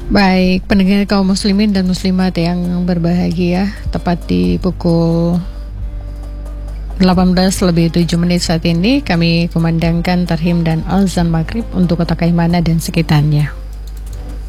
Baik, pendengar kaum muslimin dan muslimat yang berbahagia, tepat di pukul 18:07 saat ini kami kumandangkan tarhim dan azan maghrib untuk kota Kaimana dan sekitarnya.